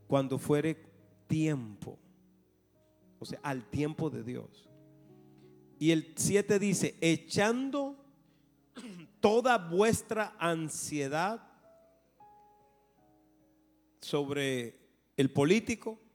cuando fuere tiempo. O sea, al tiempo de Dios. Y el 7 dice: echando toda vuestra ansiedad sobre el político,